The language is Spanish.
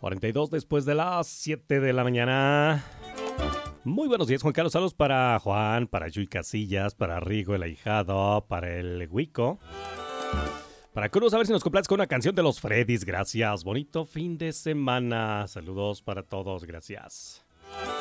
42 después de las 7 de la mañana. Muy buenos días, Juan Carlos. Saludos para Juan, para Chuy Casillas, para Rigo el ahijado, para el Huico, para Cruz. A ver si nos complaces con una canción de los Freddys. Gracias. Bonito fin de semana. Saludos para todos. Gracias.